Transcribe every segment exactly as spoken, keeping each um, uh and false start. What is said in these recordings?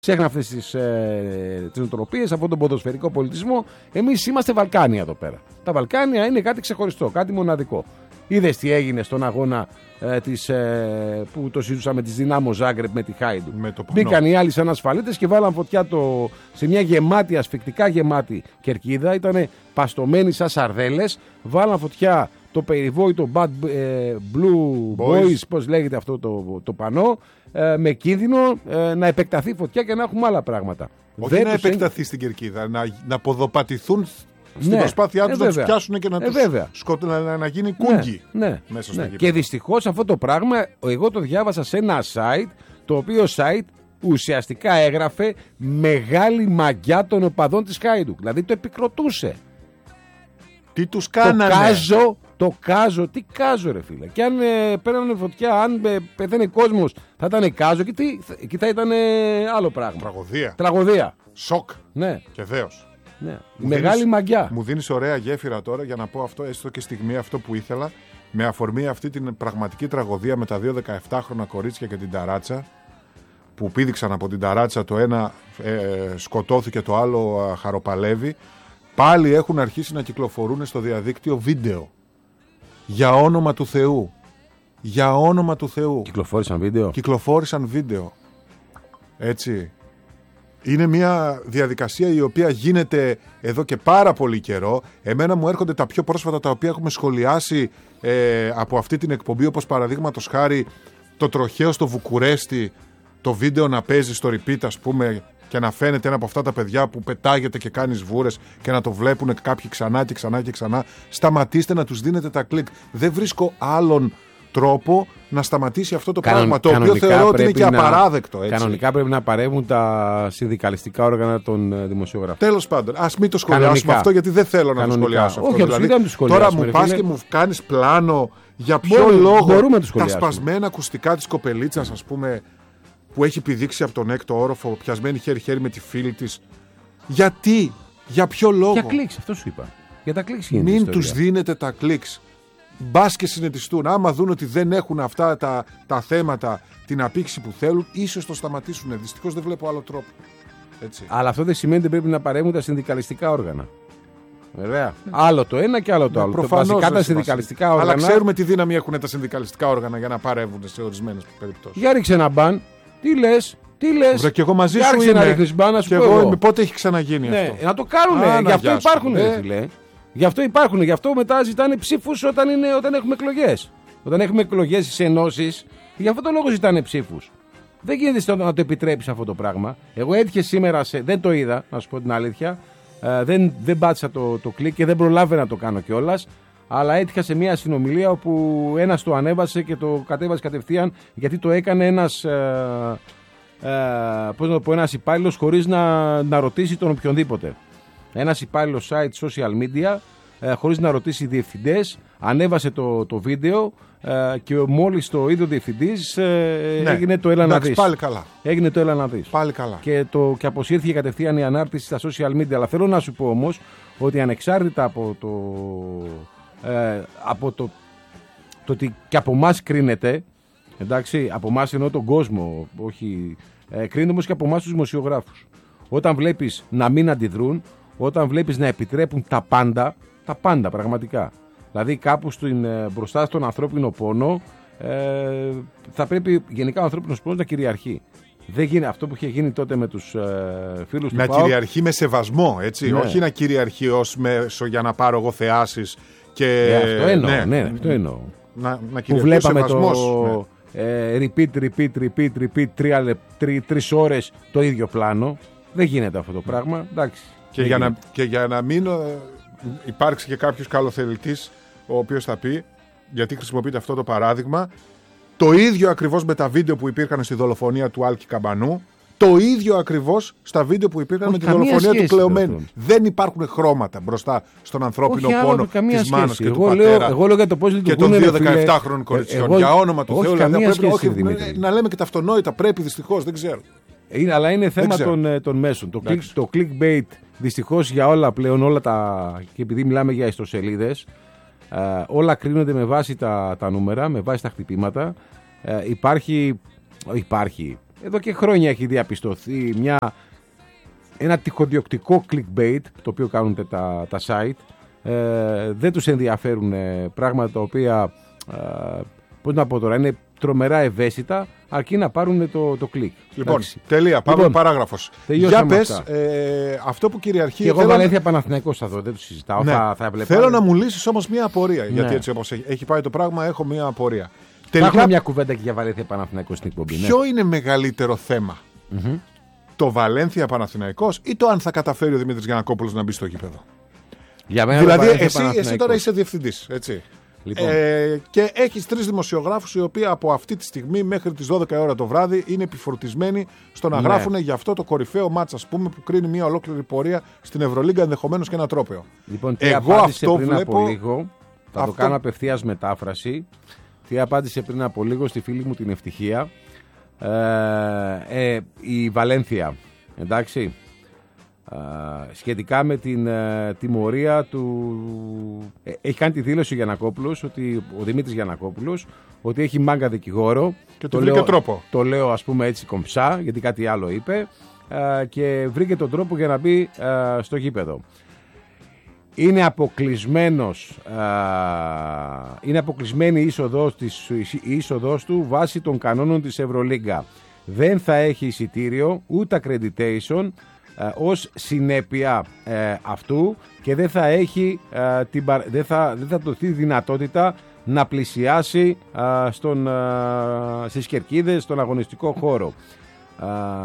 Ξέχνα αυτές τις, ε, τις νοοτροπίες, αυτόν τον ποδοσφαιρικό πολιτισμό. Εμείς είμαστε Βαλκάνια εδώ πέρα. Τα Βαλκάνια είναι κάτι ξεχωριστό, κάτι μοναδικό. Είδες τι έγινε στον αγώνα ε, της, ε, που το συζητούσαμε της Δυνάμο Ζάγκρεπ με τη Χάιντου. Μπήκαν οι άλλοι σαν ασφαλίτες και βάλαν φωτιά το, σε μια γεμάτη, ασφυκτικά γεμάτη κερκίδα. Ήτανε παστομένοι σαν σαρδέλες. Βάλαν φωτιά το περιβόητο Bad ε, Blue Boys, Boys πώς λέγεται αυτό το, το πανό, ε, με κίνδυνο ε, να επεκταθεί φωτιά και να έχουμε άλλα πράγματα. Όχι δεν να επεκταθεί είναι... στην κερκίδα, να, να ποδοπατηθούν στην ναι, προσπάθειά τους ε, να τους πιάσουν και να, ε, τους σκοτ... να, να γίνει κούγκι ναι, ναι, μέσα ναι. Και δυστυχώς αυτό το πράγμα εγώ το διάβασα σε ένα site, το οποίο site ουσιαστικά έγραφε μεγάλη μαγιά των οπαδών της Χάιντουκ. Δηλαδή το επικροτούσε. Τι τους κάνανε. Το κάζο, το κάζο, τι κάζο ρε φίλε. Και αν ε, παίρνανε φωτιά, αν ε, πεθαίνει κόσμος, θα ήταν κάζο και τι, εκεί θα ήταν ε, άλλο πράγμα. Τραγωδία. Τραγωδία. Σοκ. Ναι. Και δέος. Ναι. Μεγάλη δίνεις, μαγιά. Μου δίνεις ωραία γέφυρα τώρα για να πω αυτό, έστω και στιγμή αυτό που ήθελα, με αφορμή αυτή την πραγματική τραγωδία με τα δύο δεκαεφτάχρονα κορίτσια και την ταράτσα, που πήδηξαν από την ταράτσα, το ένα ε, σκοτώθηκε, το άλλο ε, χαροπαλεύει. Πάλι έχουν αρχίσει να κυκλοφορούν στο διαδίκτυο βίντεο. Για όνομα του Θεού. Για όνομα του Θεού. Κυκλοφόρησαν βίντεο. Κυκλοφόρησαν βίντεο. Έτσι. Είναι μια διαδικασία η οποία γίνεται εδώ και πάρα πολύ καιρό. Εμένα μου έρχονται τα πιο πρόσφατα τα οποία έχουμε σχολιάσει ε, από αυτή την εκπομπή, όπως παραδείγματος χάρη το τροχαίο στο Βουκουρέστι, το βίντεο να παίζει στο repeat, ας πούμε, και να φαίνεται ένα από αυτά τα παιδιά που πετάγεται και κάνει βούρες και να το βλέπουν κάποιοι ξανά και ξανά και ξανά. Σταματήστε να τους δίνετε τα κλικ. Δεν βρίσκω άλλον τρόπο να σταματήσει αυτό το Κανον, πράγμα, το οποίο θεωρώ ότι είναι και να, απαράδεκτο. Έτσι. Κανονικά πρέπει να παρέμβουν τα συνδικαλιστικά όργανα των δημοσιογράφων. Τέλος πάντων, ας μην το σχολιάσουμε κανονικά αυτό, γιατί δεν θέλω κανονικά. να το σχολιάσω. Όχι, αυτό. Δηλαδή, τώρα μου πας και μου κάνεις πλάνο για ποιο Μπορεί, λόγο τα σπασμένα ακουστικά της κοπελίτσας, ας πούμε, που έχει πηδήξει από τον έκτο όροφο, πιασμένη χέρι-χέρι με τη φίλη της. Γιατί, για ποιο λόγο. Για κλικς, αυτό σου είπα. Για τα κλικς γίνεται. Μην τους δίνετε τα κλικς. Μπας και συνετιστούν. Άμα δουν ότι δεν έχουν αυτά τα, τα θέματα, την απήξη που θέλουν, ίσως το σταματήσουν. Δυστυχώς δεν βλέπω άλλο τρόπο. Έτσι. Αλλά αυτό δεν σημαίνει ότι πρέπει να παρέμβουν τα συνδικαλιστικά όργανα. Βέβαια. Mm. Άλλο το ένα και άλλο το άλλο. Προφανώς, το βασικά τα συνδικαλιστικά μας. όργανα. Αλλά ξέρουμε τι δύναμη έχουν τα συνδικαλιστικά όργανα για να παρέμβουν σε ορισμένες περιπτώσεις. Για ρίξε ένα μπαν. Τι λες, τι λες. Βρε, και εγώ μαζί σου είμαι. Να ρίχνεις μπαν, να σου και πω εγώ, εγώ. πότε έχει ξαναγίνει ναι, αυτό. Να το κάνουνε. Γι' αυτό υπάρχουν, ρε φίλε. Γι' αυτό υπάρχουν. Γι' αυτό μετά ζητάνε ψήφους όταν, είναι, όταν έχουμε εκλογές. Όταν έχουμε εκλογές στις ενώσεις, γι' αυτό το λόγο ζητάνε ψήφους. Δεν γίνεται να το επιτρέψεις αυτό το πράγμα. Εγώ έτυχε σήμερα, σε, δεν το είδα, να σου πω την αλήθεια. Ε, δεν, δεν πάτησα το, το κλικ και δεν προλάβαινα να το κάνω κιόλας. Αλλά έτυχα σε μια συνομιλία όπου ένας το ανέβασε και το κατέβασε κατευθείαν, γιατί το έκανε ένας, ε, ε, πώς να το πω, ένας υπάλληλος χωρίς να, να ρωτήσει τον οποιονδήποτε. Ένας υπάλληλος site social media, ε, χωρίς να ρωτήσει διευθυντές, ανέβασε το, το βίντεο ε, και μόλις το είδε ο διευθυντής ε, ναι. έγινε το έλα να δεις. Πάλι καλά. Έγινε το έλα να δεις. Πάλι καλά. Και, το, και αποσύρθηκε κατευθείαν η ανάρτηση στα social media. Αλλά θέλω να σου πω όμως ότι ανεξάρτητα από το, ε, από το, το ότι και από εμάς κρίνεται, εντάξει, από εμάς εννοώ τον κόσμο, όχι, ε, κρίνεται όμως και από εμάς τους δημοσιογράφους. Όταν βλέπεις να μην αντιδρούν, όταν βλέπεις να επιτρέπουν τα πάντα, τα πάντα πραγματικά. Δηλαδή κάπου στην, μπροστά στον ανθρώπινο πόνο ε, θα πρέπει γενικά ο ανθρώπινος πόνος να κυριαρχεί. Δεν γίνει αυτό που είχε γίνει τότε με τους ε, φίλους να του ΠΑΟΚ. Να κυριαρχεί με σεβασμό, έτσι. Ναι. Όχι να κυριαρχεί ως μέσο για να πάρω εγώ θεάσεις. Και... Ε, αυτό εννοώ, ναι, ναι, αυτό εννοώ. Να, να που βλέπαμε το ναι. ε, repeat, repeat, repeat, repeat, τρία, τρι, τρεις ώρες το ίδιο πλάνο. Δεν γίνεται αυτό το πράγμα, εντάξει. Και, για να, και για να μην ε, υπάρξει και κάποιος καλοθελητής ο οποίος θα πει, γιατί χρησιμοποιείται αυτό το παράδειγμα, το ίδιο ακριβώς με τα βίντεο που υπήρχαν στη δολοφονία του Άλκη Καμπανού, το ίδιο ακριβώς στα βίντεο που υπήρχαν όχι, με τη δολοφονία σχέση, του Κλεωμένου. Δεν υπάρχουν χρώματα μπροστά στον ανθρώπινο όχι, πόνο της μάνας και εγώ του λέω, πατέρα εγώ λέω για το πώς και των δύο δεκαεφτάχρονων κοριτσιών. Εγώ, για όνομα του Θεού, δηλαδή, πρέπει όχι, Δημήτρη. να λέμε και τα αυτονόητα. Πρέπει δυστυχώς, δεν ξέρω. Είναι, αλλά είναι θέμα των, των μέσων. Το, click, το clickbait δυστυχώς για όλα πλέον, όλα τα, και επειδή μιλάμε για ιστοσελίδες, ε, όλα κρίνονται με βάση τα, τα νούμερα, με βάση τα χτυπήματα. Ε, υπάρχει, υπάρχει εδώ και χρόνια έχει διαπιστωθεί μια, ένα τυχοδιοκτικό clickbait, το οποίο κάνουν τα, τα site. Ε, δεν τους ενδιαφέρουν πράγματα τα οποία, ε, πώς να πω τώρα, είναι τρομερά ευαίσθητα, αρκεί να πάρουν το, το κλικ. Λοιπόν, εντάξει. Τελεία, πάμε λοιπόν, παράγραφος. Για πες, ε, αυτό που κυριαρχεί... Και εγώ Βαλένθια να... Παναθηναϊκός θα δω, δεν το συζητάω. Ναι. Θα, θα Θέλω να μου λύσεις όμως μια απορία, ναι. γιατί έτσι όπως έχει πάει το πράγμα έχω μια απορία. Τελικά... Έχουμε μια κουβέντα και για Βαλένθια Παναθηναϊκός στην εκπομπή. Ποιο ναι. είναι μεγαλύτερο θέμα, mm-hmm. το Βαλένθια Παναθηναϊκός ή το αν θα καταφέρει ο Δημήτρης Γιαννακόπουλος να μπει στο γήπεδο? Για μένα δηλαδή εσύ, εσύ τώρα είσαι διευθυντής, έτσι. Λοιπόν. Ε, και έχεις τρεις δημοσιογράφους οι οποίοι από αυτή τη στιγμή μέχρι τις δώδεκα ώρα το βράδυ είναι επιφορτισμένοι στο να ναι. γράφουν για αυτό το κορυφαίο μάτς, ας πούμε, που κρίνει μια ολόκληρη πορεία στην Ευρωλίγκα, ενδεχομένως και ένα τρόπαιο. Λοιπόν, τι Εγώ απάντησε αυτό πριν βλέπω... από λίγο, θα αυτό... το κάνω απευθείας μετάφραση. Τι απάντησε πριν από λίγο στη φίλη μου την Ευτυχία. Ε, ε, η Βαλένθια, εντάξει. Uh, σχετικά με την uh, τιμωρία του. Ε, έχει κάνει τη δήλωση ο Γιαννακόπουλος, ότι, ο Δημήτρης Γιαννακόπουλος, ότι έχει μάγκα δικηγόρο. Και το βρήκε τρόπο. Το λέω, ας πούμε, έτσι κομψά, γιατί κάτι άλλο είπε. Uh, και βρήκε τον τρόπο για να μπει uh, στο γήπεδο. Είναι αποκλεισμένος, uh, είναι αποκλεισμένη η είσοδος, της, η είσοδος του βάσει των κανόνων της Ευρωλίγκα. Δεν θα έχει εισιτήριο, ούτε accreditation, ως συνέπεια ε, αυτού, και δεν θα έχει ε, την, δεν θα, δεν θα δοθεί δυνατότητα να πλησιάσει ε, στον, ε, στις κερκίδες, στον αγωνιστικό χώρο. Ε,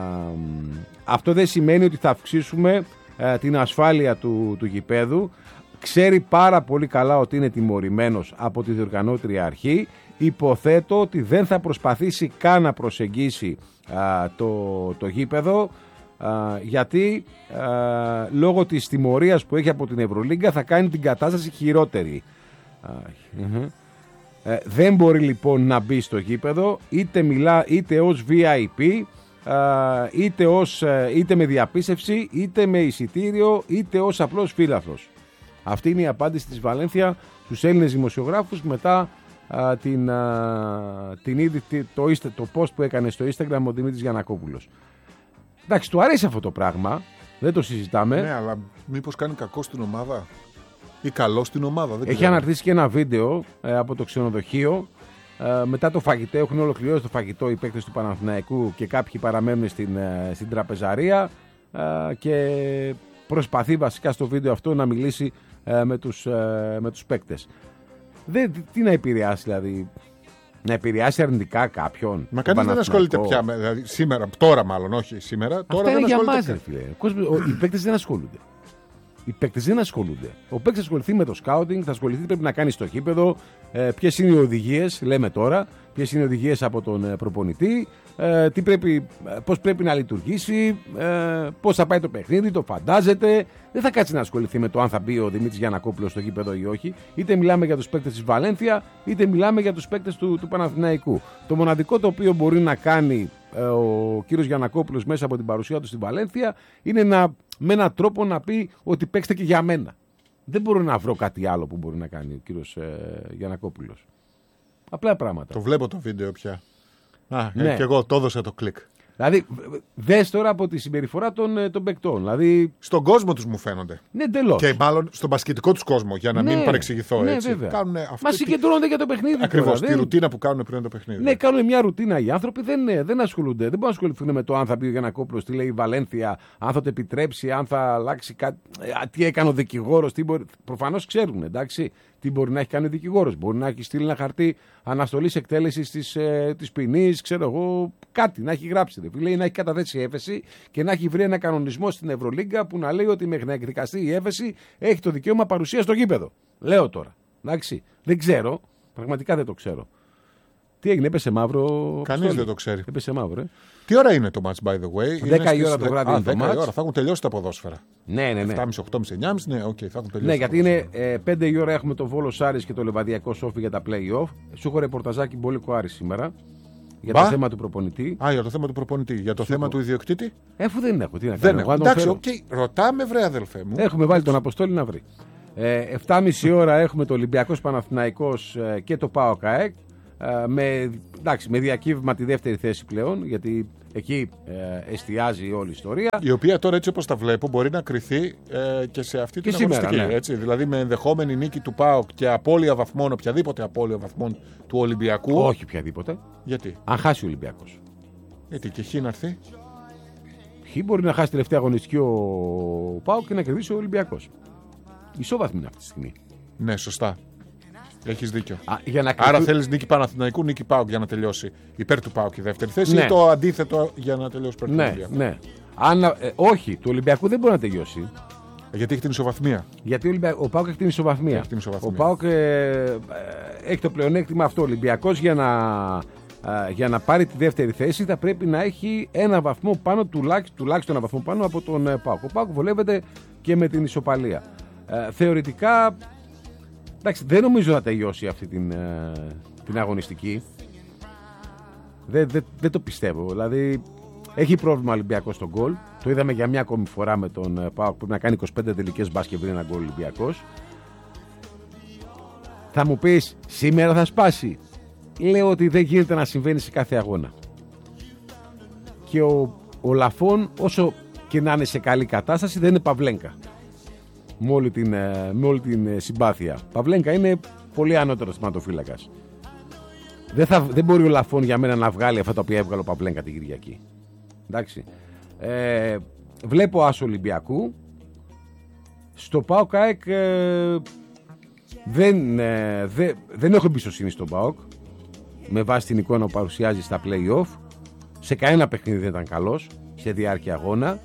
αυτό δεν σημαίνει ότι θα αυξήσουμε ε, την ασφάλεια του, του γηπέδου. Ξέρει πάρα πολύ καλά ότι είναι τιμωρημένος από τη διοργανώτρια αρχή. Υποθέτω ότι δεν θα προσπαθήσει καν να προσεγγίσει ε, το, το γήπεδο, Uh, γιατί uh, λόγω της τιμωρίας που έχει από την Ευρωλίγκα θα κάνει την κατάσταση χειρότερη. Uh, uh-huh. uh, δεν μπορεί λοιπόν να μπει στο γήπεδο, είτε μιλά είτε ως βι άι πι, uh, είτε, ως, uh, είτε με διαπίστευση, είτε με εισιτήριο, είτε ως απλός φύλαθλος. Αυτή είναι η απάντηση της Βαλένθια στους Έλληνες δημοσιογράφους μετά uh, την, uh, την ήδη, το, το post που έκανε στο Instagram ο Δημήτρης Γιαννακόπουλος. Εντάξει, του αρέσει αυτό το πράγμα, δεν το συζητάμε. Ναι, αλλά μήπως κάνει κακό στην ομάδα ή καλό στην ομάδα. Δεν Έχει ξέρω. Αναρτήσει και ένα βίντεο ε, από το ξενοδοχείο. Ε, μετά το φαγητό, έχουν ολοκληρώσει το φαγητό οι παίκτες του Παναθηναϊκού και κάποιοι παραμένουν στην, ε, στην τραπεζαρία ε, και προσπαθεί βασικά στο βίντεο αυτό να μιλήσει ε, με, τους, ε, με τους παίκτες. Δεν, τι να επηρεάσει δηλαδή... Να επηρεάσει αρνητικά κάποιον. Μα κανείς δεν ασχολείται πια. Δηλαδή, σήμερα, τώρα μάλλον, όχι σήμερα. Αυτά τώρα είναι δεν για ασχολείται. μας, φίλε. Οι παίκτες δεν ασχολούνται. Οι παίκτες δεν ασχολούνται. Ο παίκτης θα ασχοληθεί με το σκάουτινγκ, θα ασχοληθεί τι πρέπει να κάνει στο γήπεδο, ε, ποιες είναι οι οδηγίες, λέμε τώρα, ποιες είναι οι οδηγίες από τον ε, προπονητή, ε, τι πρέπει, πώς πρέπει να λειτουργήσει, ε, πώς θα πάει το παιχνίδι, το φαντάζεται. Δεν θα κάτσει να ασχοληθεί με το αν θα μπει ο Δημήτρης Γιαννακόπουλος στο γήπεδο ή όχι. Είτε μιλάμε για τους παίκτες της Βαλένθια, είτε μιλάμε για τους παίκτες του, του Παναθηναϊκού. Το μοναδικό το οποίο μπορεί να κάνει ε, ο κύριος Γιαννακόπουλος μέσα από την παρουσία του στην Βαλένθια είναι να, με έναν τρόπο να πει ότι παίξτε και για μένα. Δεν μπορώ να βρω κάτι άλλο που μπορεί να κάνει ο κύριος ε, Γιαννακόπουλος. Απλά πράγματα. Το βλέπω το βίντεο πια. Α, ναι. ε, και εγώ το έδωσα το κλικ. Δηλαδή, δες τώρα από τη συμπεριφορά των, των παικτών. Δηλαδή... Στον κόσμο τους μου φαίνονται. Ναι, τελώς. Και μάλλον στον μπασκετικό τους κόσμο, για να ναι, μην παρεξηγηθώ ναι, έτσι. Μα συγκεντρώνονται για το παιχνίδι. Ακριβώς, τη δεν... ρουτίνα που κάνουν πριν το παιχνίδι. Ναι, κάνουν μια ρουτίνα οι άνθρωποι, δεν, ναι, δεν ασχολούνται. Δεν μπορούν να ασχοληθούν με το αν θα πει ο Γιαννακόπουλος, τι λέει η Βαλένθια, αν θα το επιτρέψει, αν θα αλλάξει κάτι. Τι έκανε ο δικηγόρος. Μπορεί... Προφανώς ξέρουν, εντάξει. Τι μπορεί να έχει κάνει ο δικηγόρος. Μπορεί να έχει στείλει ένα χαρτί αναστολής εκτέλεσης της, ε, της ποινής, ξέρω εγώ, κάτι να έχει γράψει. Δε, λέει, να έχει καταθέσει έφεση και να έχει βρει ένα κανονισμό στην Ευρωλίγκα που να λέει ότι μέχρι να εκδικαστεί η έφεση έχει το δικαίωμα παρουσία στο γήπεδο. Λέω τώρα. Εντάξει. Δεν ξέρω. Πραγματικά δεν το ξέρω. Τι έγινε, έπεσε μαύρο. Κανείς δεν το ξέρει. Έπεσε μαύρο, ε. Τι ώρα είναι το match, by the way? δέκα η ώρα το βράδυ. Α, δέκα η ώρα. Θα έχουν τελειώσει τα ποδόσφαιρα. Ναι, ναι, ναι. επτά και μισή, οκτώ και μισή, εννιά και μισή, ναι, okay, θα έχουν τελειώσει. Ναι, γιατί είναι ε, πέντε η ώρα έχουμε το Βόλο Άρης και το Λεβαδιακό Σόφι για τα play-off. Σου έχω ρεπορταζάκι Μπόλικο Άρης σήμερα. Για Μπα? το θέμα του προπονητή. Α, για το θέμα του προπονητή. Για το Σου θέμα έχω. του ιδιοκτήτη. Εφού δεν έχω. Τι να δεν κάνω. Έχω. Εντάξει, okay. Ρωτάμε, βρε αδελφέ μου. Έχουμε βάλει τον Αποστόλη να βρει. Ε, επτά και μισή ώρα έχουμε το Ολυμπιακός Παναθηναϊκός και το ΠΑΟΚ ΑΕΚ. Με, εντάξει, με διακύβημα τη δεύτερη θέση πλέον, γιατί Εκεί ε, εστιάζει όλη η ιστορία. Η οποία τώρα, έτσι όπως τα βλέπω, μπορεί να κριθεί ε, και σε αυτή και την σήμερα, αγωνιστική. ναι. Έτσι, δηλαδή με ενδεχόμενη νίκη του ΠΑΟΚ και απώλεια βαθμών, οποιαδήποτε απώλεια βαθμών του Ολυμπιακού. Όχι οποιαδήποτε. Γιατί? Αν χάσει ο Ολυμπιακός. Γιατί και χ να έρθει. Χ μπορεί να χάσει τελευταία αγωνιστική ο ΠΑΟΚ και να κερδίσει ο Ολυμπιακός. Ισόβαθμη είναι αυτή τη στιγμή. Ναι, σωστά. Έχεις δίκιο. Α, για να Άρα κρατού... θέλεις νίκη Παναθηναϊκού, νίκη ΠΑΟΚ για να τελειώσει. Υπέρ του ΠΑΟΚ η δεύτερη θέση, ναι. ή το αντίθετο για να τελειώσει υπέρ του ναι, Ολυμπιακού. Ναι. Αν, ε, όχι, του Ολυμπιακού δεν μπορεί να τελειώσει. Γιατί έχει την ισοβαθμία. Γιατί ο, Ολυμπια... ο ΠΑΟΚ έχει την ισοβαθμία. Έχει την ισοβαθμία. Ο ΠΑΟΚ ε, ε, έχει το πλεονέκτημα αυτό. Ο Ολυμπιακός για να, ε, για να πάρει τη δεύτερη θέση θα πρέπει να έχει ένα βαθμό πάνω, τουλάχιστον, τουλάχιστον ένα βαθμό πάνω από τον ε, ΠΑΟΚ. Ο ΠΑΟΚ βολεύεται και με την ισοπαλία. Ε, θεωρητικά, εντάξει, δεν νομίζω να τελειώσει αυτή την, ε, την αγωνιστική. Δεν, δεν, δεν το πιστεύω. Δηλαδή, έχει πρόβλημα ο Ολυμπιακός στον γκολ. Το είδαμε για μια ακόμη φορά με τον ΠΑΟΚ που πρέπει να κάνει είκοσι πέντε τελικές μπάσκετ και βρει ένα γκολ Ολυμπιακός. Θα μου πεις, σήμερα θα σπάσει. Λέω ότι δεν γίνεται να συμβαίνει σε κάθε αγώνα. Και ο, ο Λαφών, όσο και να είναι σε καλή κατάσταση, δεν είναι Παυλένκα. Με όλη την, με όλη την συμπάθεια. Παυλένκα είναι πολύ ανώτερος τερματοφύλακας. Δεν, θα, δεν μπορεί ο Λαφών για μένα να βγάλει αυτά τα οποία έβγαλε ο Παυλένκα την Κυριακή. Εντάξει. Ε, βλέπω άσο Ολυμπιακού. Στο ΠΑΟΚ ΑΕΚ ε, δεν, ε, δε, δεν έχω εμπιστοσύνη στον ΠΑΟΚ με βάση την εικόνα που παρουσιάζει στα play-off. Σε κανένα παιχνίδι δεν ήταν καλός σε διάρκεια αγώνα.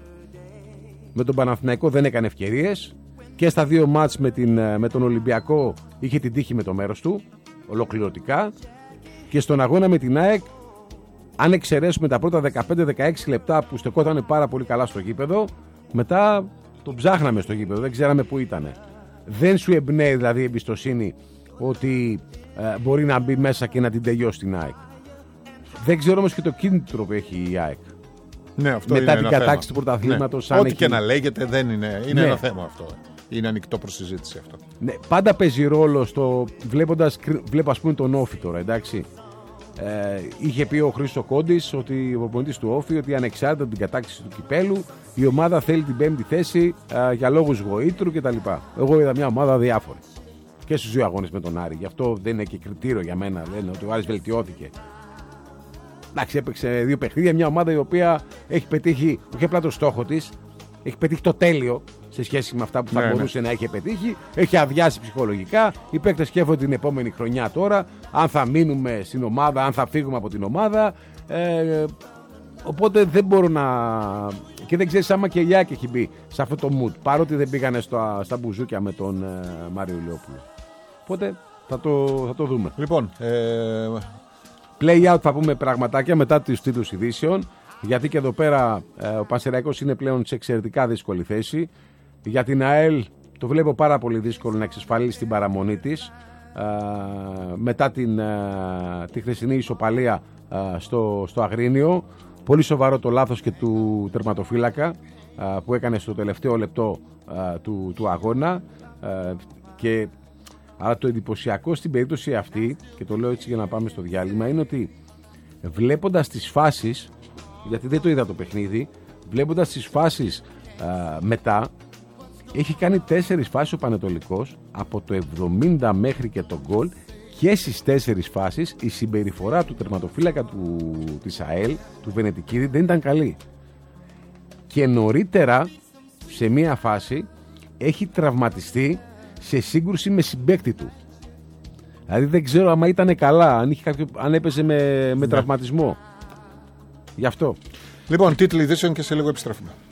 Με τον Παναθηναϊκό δεν έκανε ευκαιρίες και στα δύο μάτς με, την, με τον Ολυμπιακό είχε την τύχη με το μέρος του ολοκληρωτικά, και στον αγώνα με την ΑΕΚ, αν εξαιρέσουμε τα πρώτα δεκαπέντε δεκαέξι λεπτά που στεκόταν πάρα πολύ καλά στο γήπεδο, μετά τον ψάχναμε στο γήπεδο, δεν ξέραμε που ήταν. Δεν σου εμπνέει δηλαδή η εμπιστοσύνη ότι ε, μπορεί να μπει μέσα και να την τελειώσει την ΑΕΚ. Δεν ξέρω όμως και το κίνητρο που έχει η ΑΕΚ. Ναι, αυτό μετά είναι την ένα κατάκτηση θέμα. του πρωταθλήματος. Ναι. Ό,τι έχει... και να λέγεται δεν είναι, είναι ναι. ένα θέμα αυτό. Είναι ανοιχτό προς συζήτηση αυτό. Ναι, πάντα παίζει ρόλο στο. Βλέποντας, βλέπω ας πούμε τον Όφη τώρα, εντάξει. Ε, είχε πει ο Χρήστο Κόντης, ότι ο προπονητής του Όφη, ότι ανεξάρτητα από την κατάκτηση του κυπέλου, η ομάδα θέλει την πέμπτη θέση ε, για λόγους γοήτρου κτλ. Εγώ είδα μια ομάδα διάφορη. Και στους δύο αγώνες με τον Άρη. Γι' αυτό δεν είναι και κριτήριο για μένα. Λένε ότι ο Άρης βελτιώθηκε. Εντάξει, έπαιξε δύο παιχνίδια. Μια ομάδα η οποία έχει πετύχει, όχι απλά το στόχο της, έχει πετύχει το τέλειο σε σχέση με αυτά που θα ναι, μπορούσε ναι. να έχει πετύχει. Έχει αδειάσει ψυχολογικά. Οι παίκτες σκέφτονται την επόμενη χρονιά τώρα. Αν θα μείνουμε στην ομάδα, αν θα φύγουμε από την ομάδα. Ε, οπότε δεν μπορώ να. Και δεν ξέρεις άμα και η Ιάκη έχει μπει σε αυτό το mood. Παρότι δεν πήγανε στα, στα μπουζούκια με τον ε, Μάριο Ηλιόπουλο. Οπότε θα το, θα το δούμε. Λοιπόν. Ε... Play out θα πούμε πραγματάκια μετά τους τίτλους ειδήσεων. Γιατί και εδώ πέρα ε, ο Πανσεραϊκός είναι πλέον σε εξαιρετικά δύσκολη θέση. Για την ΑΕΛ το βλέπω πάρα πολύ δύσκολο να εξασφαλίσει την παραμονή της ε, μετά την, ε, τη χθεσινή ισοπαλία ε, στο, στο Αγρίνιο. Πολύ σοβαρό το λάθος και του τερματοφύλακα ε, που έκανε στο τελευταίο λεπτό ε, του, του αγώνα ε, και αλλά το εντυπωσιακό στην περίπτωση αυτή, και το λέω έτσι για να πάμε στο διάλειμμα, είναι ότι βλέποντας τις φάσεις, γιατί δεν το είδα το παιχνίδι, βλέποντας τις φάσεις α, μετά, έχει κάνει τέσσερις φάσεις ο Πανετολικός από το εβδομήντα μέχρι και το γκολ, και στις τέσσερις φάσεις η συμπεριφορά του τερματοφύλακα του, της ΑΕΛ, του Βενετικίδη, δεν ήταν καλή. Και νωρίτερα σε μία φάση έχει τραυματιστεί σε σύγκρουση με συμπαίκτη του. Δηλαδή δεν ξέρω άμα ήταν καλά, αν, είχε κάποιο, αν έπαιζε με, με τραυματισμό. Γι' αυτό. Λοιπόν, τίτλοι ειδήσεων και σε λίγο επιστρέφουμε.